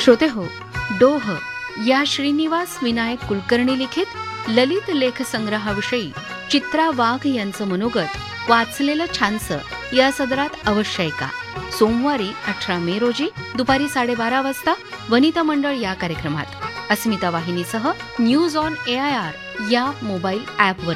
श्रोते हो, डोह या श्रीनिवास विनायक कुलकर्णी लिखित ललित लेख संग्रहाविषयी चित्रा वाघ यांचं मनोगत वाचलेलं छानसं या सदरात अवश्य ऐका. सोमवारी 18 मे रोजी दुपारी 12:30 वाजता वनिता मंडळ या कार्यक्रमात अस्मिता वाहिनीसह न्यूज ऑन AIR या मोबाईल ॲपवर.